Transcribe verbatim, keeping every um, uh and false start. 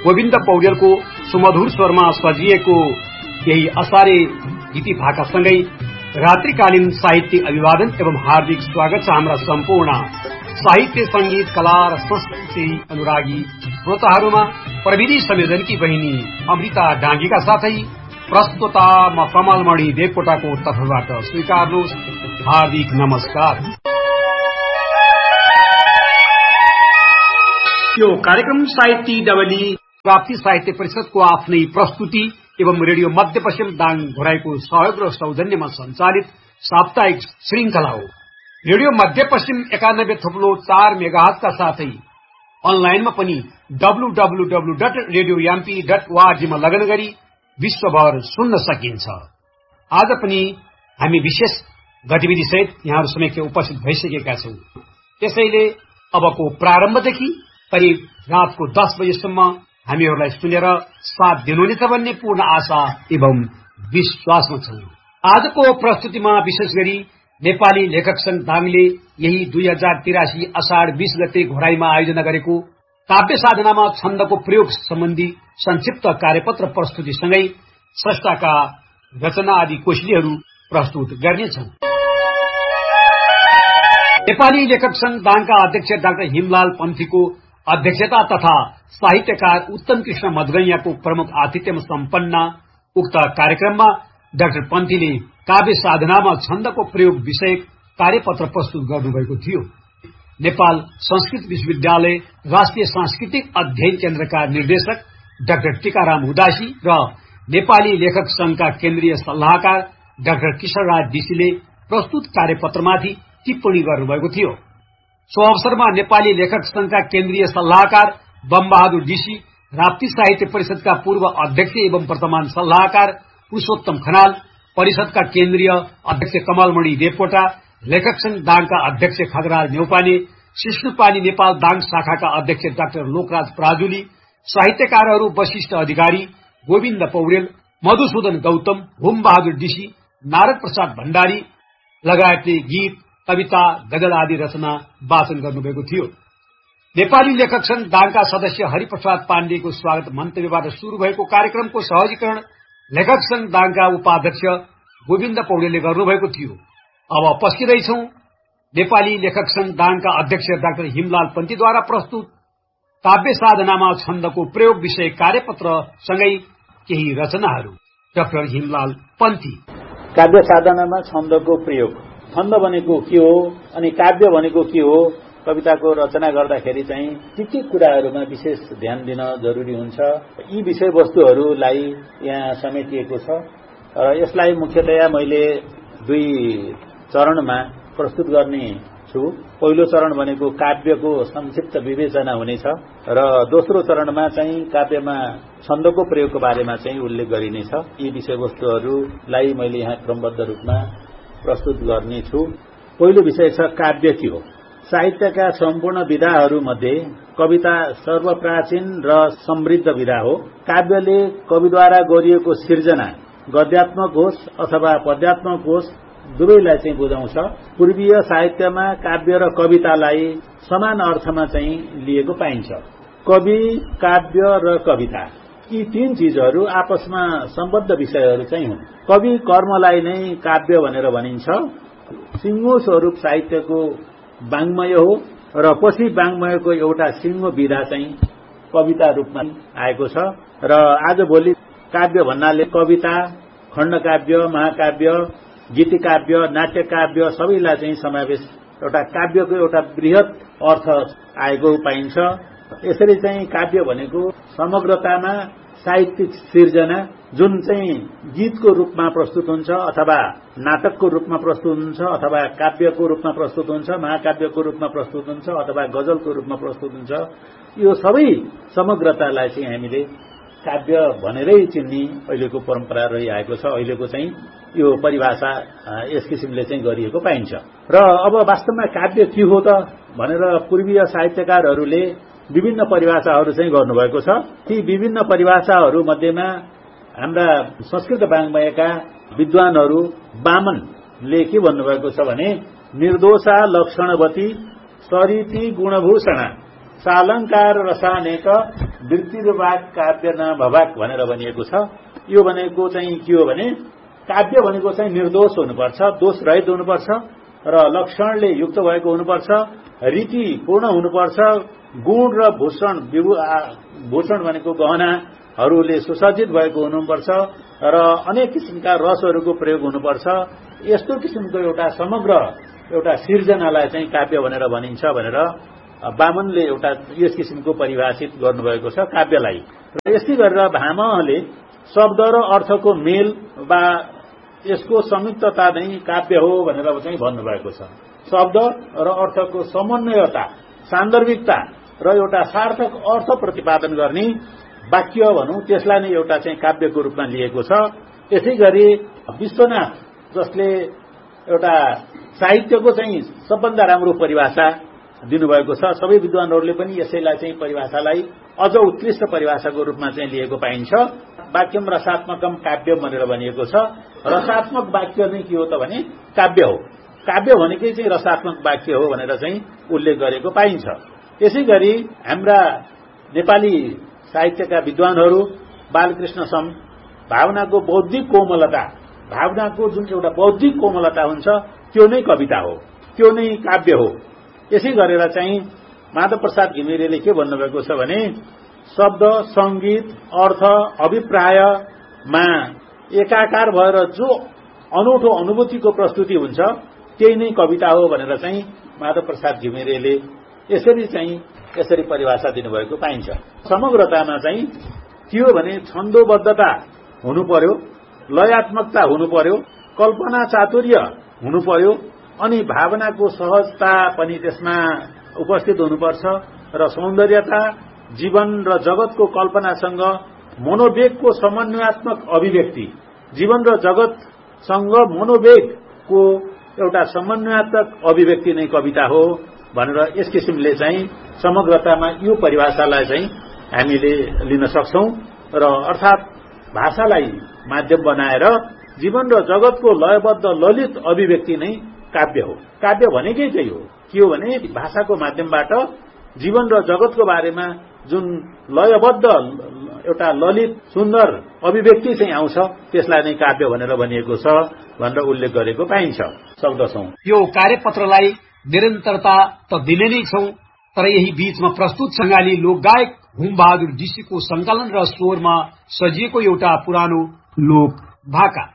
गोविन्द पौडेलको सुमधुर स्वरमा सजिएको यही असारे गीती भाकासँगै रात्रिकालीन साहित्यिक अभिवादन एवं हार्दिक स्वागत छ हाम्रा सम्पूर्ण साहित्य संगीत कला र संस्कृति अनुरागी श्रोताहरूमा। प्रविधि संयोजनकी बहिनी अमृता डाँगीका साथै प्रस्तुता म कमलमणि देवकोटाको तर्फबाट स्वीकार्नुहोस् हार्दिक नमस्कार। यो कार्यक्रम साहित्य डबली प्राप्ति साहित्य परिषदको आफ्नै प्रस्तुति एवं रेडियो मध्यपश्चिम दाङ घोराईको सहयोग र सौजन्यमा सञ्चालित साप्ताहिक श्रृंखला हो। रेडियो मध्यपश्चिम एकानब्बे थुप्लो चार मेगाहर्जका साथै अनलाइनमा पनि W W W dot radio याम्पी dot ओआरजीमा लगन गरी विश्वभर सुन्न सकिन्छ। आज पनि हामी विशेष गतिविधि सहित यहाँहरू समक्ष उपस्थित भइसकेका छौं। त्यसैले अबको प्रारम्भदेखि करिब रातको दस बजेसम्म हामीहरूलाई सुनेर साथ दिनुहुनेछ भन्ने पूर्ण आशा एवं विश्वासमा छौं। आजको प्रस्तुतिमा विशेष गरी नेपाली लेखक संघ दाङले यही दुई हजार तिरासी असाढ़ बीस गते घोराईमा आयोजना गरेको काव्य साधनामा छन्दको प्रयोग सम्बन्धी संक्षिप्त कार्यपत्र प्रस्तुतिसँगै स्रष्टाका रचना आदि कोशलीहरू प्रस्तुत गर्नेछन्। नेपाली लेखक संघ दाङका अध्यक्ष डाक्टर हिमलाल पन्थीको अध्यक्षता तथा साहित्यकार उत्तम कृष्ण मधगैयाको प्रमुख आतिथ्यमा सम्पन्न उक्त कार्यक्रममा डाक्टर पन्थीले काव्य साधनामा छन्दको प्रयोग विषयक कार्यपत्र प्रस्तुत गर्नुभएको थियो। नेपाल संस्कृत विश्वविद्यालय राष्ट्रिय सांस्कृतिक अध्ययन केन्द्रका निर्देशक डाक्टर टीकाराम उदासी र नेपाली लेखक संघका केन्द्रीय सल्लाहकार डाक्टर किशोरराज डीसीले प्रस्तुत कार्यपत्रमाथि टिप्पणी गर्नुभएको थियो। सो अवसरमा नेपाली लेखक संघका केन्द्रीय सल्लाहकार बमबहादुर डीसी, राप्ती साहित्य परिषदका पूर्व अध्यक्ष एवं वर्तमान सल्लाहकार पुरुषोत्तम खनाल, परिषदका केन्द्रीय अध्यक्ष कमलमणि देवकोटा, लेखक संघ दाङका अध्यक्ष खगराज न्यौपाने, सिस्नुपानी नेपाल दाङ शाखाका अध्यक्ष डाक्टर लोकराज प्राजुली, साहित्यकारहरू वशिष्ठ अधिकारी, गोविन्द पौडेल, मधुसूदन गौतम, हुमबहादुर डीसी, नारद प्रसाद भण्डारी लगायतले गीत, कविता, गजल आदि रचना वाचन गर्नुभएको थियो। नेपाली लेखक संघ दाङका सदस्य हरिप्रसाद पाण्डेको स्वागत मन्तव्यबाट शुरू भएको कार्यक्रमको सहजीकरण लेखक संघ दाङका उपाध्यक्ष गोविन्द पौडेलले गर्नुभएको थियो। अब पस्किँदैछौं नेपाली लेखक संघ दाङका अध्यक्ष डाक्टर हिमलाल पन्थीद्वारा प्रस्तुत काव्य साधनामा छन्दको प्रयोग विषय कार्यपत्र सँगै केही रचनाहरू। डाक्टर हिमलाल पन्थी। काव्य साधनामा छन्दको प्रयोग। छन्द भनेको के हो अनि काव्य भनेको के हो? कविताको रचना गर्दाखेरि चाहिँ के के कुराहरूमा विशेष ध्यान दिन जरुरी हुन्छ, यी विषयवस्तुहरूलाई यहाँ समेटिएको छ र यसलाई मुख्यतया मैले दुई चरणमा प्रस्तुत गर्ने छु। पहिलो चरण भनेको काव्यको संक्षिप्त विवेचना हुनेछ र दोस्रो चरणमा चाहिँ काव्यमा छन्दको प्रयोगको बारेमा चाहिँ उल्लेख गरिनेछ। यी विषयवस्तुहरूलाई मैले यहाँ क्रमबद्ध रूपमा प्रस्तुत गर्नेछु। पहिलो विषय छ काव्य के हो। साहित्यका सम्पूर्ण विधाहरूमध्ये कविता सर्वप्राचीन र समृद्ध विधा हो। काव्यले कविद्वारा गरिएको सिर्जना गद्यात्मक होस् अथवा पद्यात्मक होस् दुवैलाई चाहिँ बुझाउँछ। पूर्वीय साहित्यमा काव्य र कवितालाई समान अर्थमा चाहिँ लिएको पाइन्छ। कवि, काव्य र कविता यी तीन चीजहरू आपसमा सम्बद्ध विषयहरू चाहिँ हुन्। कवि कर्मलाई नै काव्य भनेर भनिन्छ। सिंहो स्वरूप साहित्यको वाङ्मय हो र पछि वाङ्मयको एउटा सिंहो विधा चाहिँ कविता रूपमा आएको छ र आजभोलि काव्य भन्नाले कविता, खण्डकाव्य, महाकाव्य, गीतिकाव्य, नाट्यकाव्य सबैलाई चाहिँ समावेश एउटा काव्यको एउटा वृहत अर्थ आएको पाइन्छ। यसरी चाहिँ काव्य भनेको समग्रतामा साहित्यिक सिर्जना जुन चाहिँ गीतको रूपमा प्रस्तुत हुन्छ अथवा नाटकको रूपमा प्रस्तुत हुन्छ अथवा काव्यको रूपमा प्रस्तुत हुन्छ, महाकाव्यको रूपमा प्रस्तुत हुन्छ अथवा गजलको रूपमा प्रस्तुत हुन्छ, यो सबै समग्रतालाई चाहिँ हामीले काव्य भनेरै चिन्ने अहिलेको परम्परा रहिआएको छ। अहिलेको चाहिँ यो परिभाषा यस किसिमले चाहिँ गरिएको पाइन्छ। र अब वास्तवमा काव्य के हो त भनेर पूर्वीय साहित्यकारहरूले विभिन्न परिभाषाहरू चाहिँ गर्नुभएको छ। ती विभिन्न परिभाषाहरू मध्येमा हाम्रा संस्कृत वाङ्मयका विद्वानहरू वामनले के भन्नुभएको छ भने निर्दोषा लक्षणवती सरिती गुणभूषणा सालंकार रसानेक वृत्तिर्वाक काव्य न भवाक भनेर भनिएको छ। यो भनेको चाहिँ के हो भने काव्य भनेको चाहिँ निर्दोष हुनुपर्छ, दोष रहित हुनुपर्छ र लक्षणले युक्त भएको हुनुपर्छ, रीति पूर्ण हुनुपर्छ, गुण र भूषण भूषण भनेको गहनाहरूले सुसज्जित भएको हुनुपर्छ र अनेक किसिमका रसहरूको प्रयोग हुनुपर्छ। यस्तो किसिमको एउटा समग्र एउटा सिर्जनालाई चाहिँ काव्य भनेर भनिन्छ भनेर वामनले एउटा यस किसिमको परिभाषित गर्नुभएको छ काव्यलाई। र यस्तै गरेर भामहले शब्द र अर्थको मेल वा यसको संयुक्तता नै काव्य हो भनेर चाहिँ भन्नुभएको छ। शब्द र अर्थको समन्वयता, सान्दर्भिकता र एउटा सार्थक अर्थ प्रतिपादन गर्ने वाक्य भनौं त्यसलाई नै एउटा चाहिँ काव्यको रूपमा लिएको छ। यसै गरी विश्वनाथ जसले एउटा साहित्यको चाहिँ सबभन्दा राम्रो परिभाषा दिनुभएको छ, सबै विद्वानहरूले पनि यसैलाई चाहिँ परिभाषालाई अझ उत्कृष्ट परिभाषाको रूपमा चाहिँ लिएको पाइन्छ। वाक्यम रसात्मकम काव्यम भनेर भनिएको छ। रसात्मक वाक्य नै के हो त भने काव्य हो। काव्य भनेकै चाहिँ रसात्मक वाक्य हो भनेर चाहिँ उल्लेख गरेको पाइन्छ। यसै गरी हाम्रा नेपाली साहित्यका विद्वानहरू बालकृष्ण सम भावनाको बौद्धिक कोमलता, भावनाको जुन एउटा बौद्धिक कोमलता हुन्छ त्यो नै कविता हो, त्यो नै काव्य हो। यसै गरेर चाहिँ माधव प्रसाद घिमिरेले के भन्नुभएको छ भने शब्द, संगीत, अर्थ, अभिप्रायमा एकाकार भएर जो अनौठो अनुभूतिको प्रस्तुति हुन्छ त्यही नै कविता हो भनेर चाहिँ माधव प्रसाद घिमिरेले यसरी चाहिँ यसरी परिभाषा दिनुभएको पाइन्छ। समग्रतामा चाहिँ के हो भने छन्दोबद्धता हुनु पर्यो, लयात्मकता हुनु पर्यो, कल्पना चातुर्य हुनु पर्यो अनि भावनाको सहजता पनि त्यसमा उपस्थित हुनुपर्छ र सौन्दर्यता, जीवन र जगतको कल्पनासँग मनोवेगको समन्वयात्मक अभिव्यक्ति, जीवन र जगतसँग मनोवेगको एउटा समन्वयात्मक अभिव्यक्ति नै कविता हो भनेर यस किसिमले चाहिँ समग्रतामा यो परिभाषालाई चाहिँ हामीले लिन सक्छौं र अर्थात् भाषालाई माध्यम बनाएर जीवन र जगतको लयबद्ध ललित अभिव्यक्ति नै काव्य हो। काव्य भनेकै त्यही हो। के हो भने भाषाको माध्यमबाट जीवन र जगतको बारेमा जुन लयबद्ध एउटा ललित सुन्दर अभिव्यक्ति चाहिँ आउँछ त्यसलाई नै काव्य भनेर भनिएको छ भनेर उल्लेख गरेको पाइन्छ सक्दछौं। यो कार्यपत्रलाई निरन्तरता त दिने नै छौं, तर यही बीचमा प्रस्तुत सङ्गाली लोकगायक हुमबहादुर डिसीको संकलन र स्वरमा सजिएको एउटा पुरानो लोक भाका